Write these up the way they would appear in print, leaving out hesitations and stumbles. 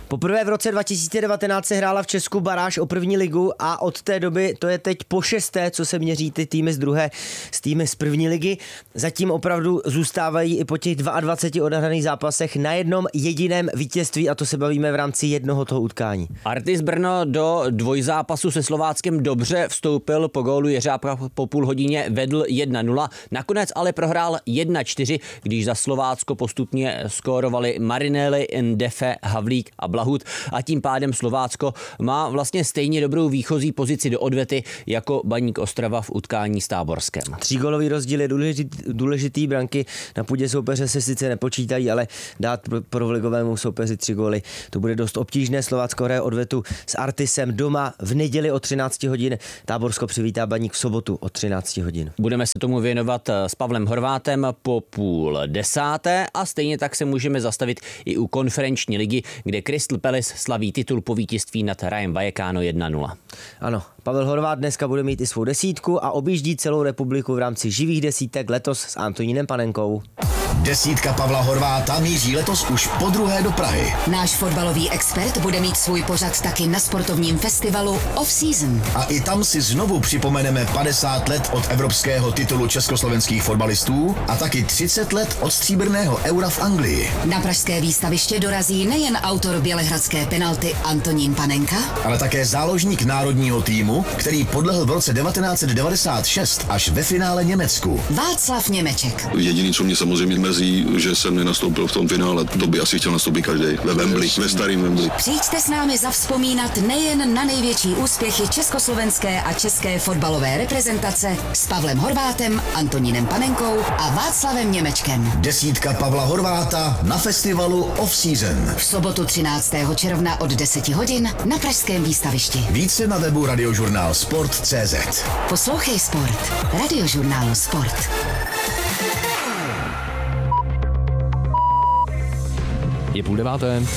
Poprvé v roce 2019 se hrála v Česku baráž o první ligu a od té doby to je teď po 6., co se měří ty týmy z druhé s týmy z první ligy. Zatím opravdu zůstávají i po těch 22 odehraných zápasech na jednom jediném vítězství a to se bavíme v rámci jednoho toho utkání. Artis Brno do dvojzápasu se Slováckem dobře vstoupil, po gólu Jeřábka po půl hodině vedl 1-0, nakonec ale prohrál 1-4, když za Slovácko postupně skórovali Marinelli, Ndefe, Havlík a Blahut a tím pádem Slovácko má vlastně stejně dobrou výchozí pozici do odvety jako Baník Ostrava v utkání s Táborskem. 3gólový rozdíl je důležitý, branky na půdě soupeře se sice nepočítají, ale dát prvoligovému soupeři 3 góly, to bude dost obtížné. Slovácko hraje odvetu s Artisem doma v neděli o 13 hodin, Táborsko přivítá Baník v sobotu o 13 hodin. Budeme se tomu věnovat s Pavlem Horvátem po 9:30 a stejně tak se můžeme zastavit i u konferenční ligy, kde Crystal Palace slaví titul po vítězství nad Rajem Vallecano 1-0. Ano, Pavel Horvát dneska bude mít i svou desítku a objíždí celou republiku v rámci živých desítek letos s Antonínem Panenkou. Desítka Pavla Horváta míří letos už podruhé do Prahy. Náš fotbalový expert bude mít svůj pořad taky na sportovním festivalu Off Season. A i tam si znovu připomeneme 50 let od evropského titulu československých fotbalistů a taky 30 let od stříbrného eura v Anglii. Na pražské výstaviště dorazí nejen autor bělehradské penalty Antonín Panenka, ale také záložník národního týmu, který podlehl v roce 1996 až ve finále Německu. Václav Němeček. Jediný, co mě samozřejmě mrzí, že jsem nenastoupil v tom finále. To by asi chtěl nastoupit každý ve Wembley, ve starým Wembley. Přijďte s námi zavzpomínat nejen na největší úspěchy československé a české fotbalové reprezentace s Pavlem Horvátem, Antonínem Panenkou a Václavem Němečkem. Desítka Pavla Horváta na festivalu Off Season. V sobotu 13. června od 10 hodin na pražském výstavišti. Více na webu Radiožurnál Sport.cz. Poslouchej Sport. Radiožurnál Sport. Je 8:30.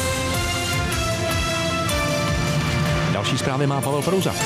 Další zprávy má Pavel Prouza.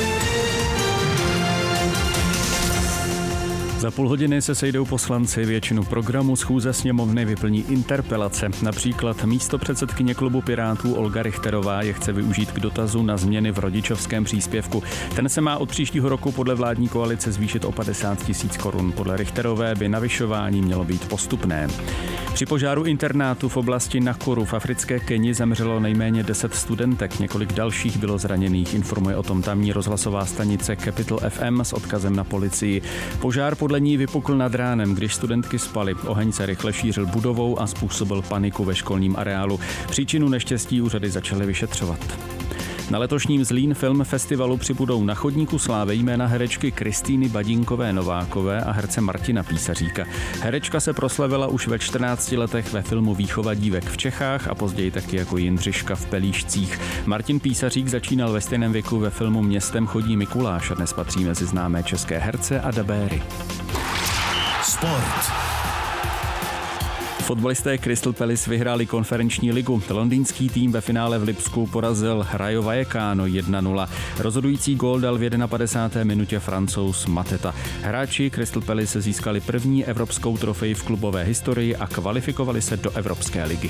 Za půl hodiny se sejdou poslanci, většinu programu schůze sněmovny vyplní interpelace. Například místopředsedkyně klubu Pirátů Olga Richterová je chce využít k dotazu na změny v rodičovském příspěvku. Ten se má od příštího roku podle vládní koalice zvýšit o 50 000 korun. Podle Richterové by navyšování mělo být postupné. Při požáru internátu v oblasti Nakuru v africké Keni zemřelo nejméně 10 studentek, několik dalších bylo zraněných, informuje o tom tamní rozhlasová stanice Capital FM s odkazem na policii. Požár podle ní vypukl nad ránem, když studentky spaly. Oheň se rychle šířil budovou a způsobil paniku ve školním areálu. Příčinu neštěstí úřady začaly vyšetřovat. Na letošním Zlín Film Festivalu přibudou na chodníku slávy jména herečky Kristýny Badínkové Novákové a herce Martina Písaříka. Herečka se proslavila už ve 14 letech ve filmu Výchova dívek v Čechách a později taky jako Jindřiška v Pelíšcích. Martin Písařík začínal ve stejném věku ve filmu Městem chodí Mikuláš a dnes patří mezi známé české herce a dabéry. Sport. Fotbalisté Crystal Palace vyhráli konferenční ligu. Londýnský tým ve finále v Lipsku porazil Rayo Vallecano 1-0. Rozhodující gól dal v 51. minutě Francouz Mateta. Hráči Crystal Palace získali první evropskou trofej v klubové historii a kvalifikovali se do Evropské ligy.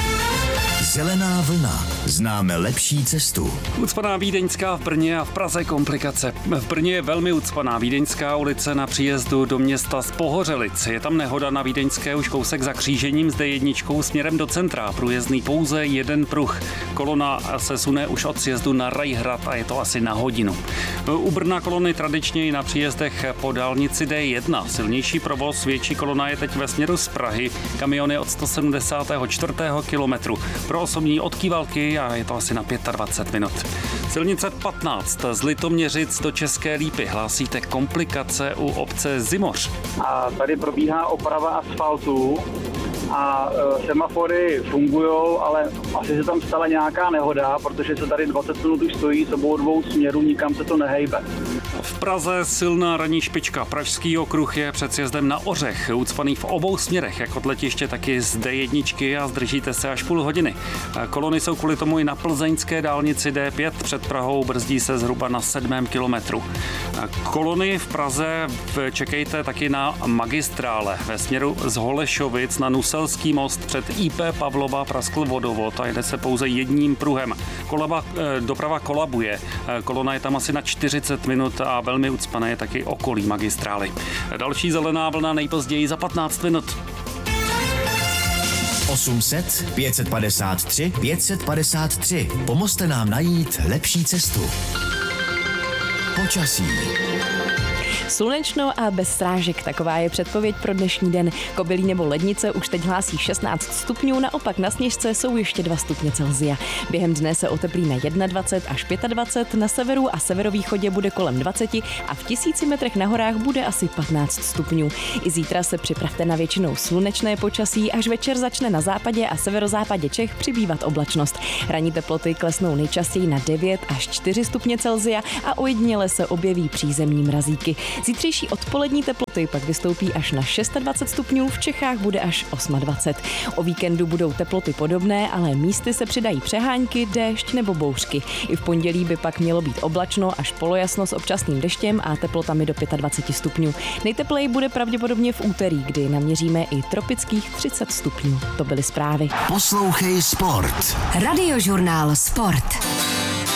Zelená vlna. Známe lepší cestu. Ucpaná Vídeňská v Brně a v Praze komplikace. V Brně je velmi ucpaná Vídeňská ulice na příjezdu do města z Pohořelic. Je tam nehoda na Vídeňské už kousek za křížením s D1 směrem do centra. Průjezdný pouze jeden pruh. Kolona se sune už od sjezdu na Rajhrad a je to asi na hodinu. U Brna kolony tradičně i na příjezdech po dálnici D1. Silnější provoz, větší kolona je teď ve směru z Prahy. Kamiony od 174. kilometru. Pro osobní od Kivalky a je to asi na 25 minut. Silnice 15 z Litoměřic do České Lípy. Hlásíte komplikace u obce Zimoř. A tady probíhá oprava asfaltu a semafory fungujou, ale asi se tam stala nějaká nehoda, protože se tady 20 minut už stojí s obou dvou směrů, nikam se to nehejbe. V Praze silná ranní špička. Pražský okruh je před sjezdem na Ořech, ucpaný v obou směrech, jak od letiště, tak i z D1 a zdržíte se až půl hodiny. Kolony jsou kvůli tomu i na plzeňské dálnici D5 před Prahou, brzdí se zhruba na 7. kilometru. Kolony v Praze čekejte taky na magistrále ve směru z Holešovic na Nusel Brusselský most před IP Pavlova praskl vodovod a jede se pouze jedním pruhem. Doprava kolabuje. Kolona je tam asi na 40 minut a velmi ucpané je taky okolí magistrály. Další zelená vlna nejpozději za 15 minut. 800 553 553. Pomozte nám najít lepší cestu. Počasí. Slunečno a bez srážek, taková je předpověď pro dnešní den. Kobylí nebo Lednice už teď hlásí 16 stupňů, naopak na Sněžce jsou ještě 2 stupně Celsia. Během dne se oteplí na 21 až 25, na severu a severovýchodě bude kolem 20 a v 1000 metrech na horách bude asi 15 stupňů. I zítra se připravte na většinou slunečné počasí, až večer začne na západě a severozápadě Čech přibývat oblačnost. Ranní teploty klesnou nejčastěji na 9 až 4 stupně Celsia a ojediněle se objeví přízemní mrazíky. Zítřejší odpolední teploty pak vystoupí až na 26 stupňů, v Čechách bude až 28. O víkendu budou teploty podobné, ale místy se přidají přehánky, déšť nebo bouřky. I v pondělí by pak mělo být oblačno až polojasno s občasným deštěm a teplotami do 25 stupňů. Nejtepleji bude pravděpodobně v úterý, kdy naměříme i tropických 30 stupňů. To byly zprávy. Poslouchej Sport. Radiožurnál Sport.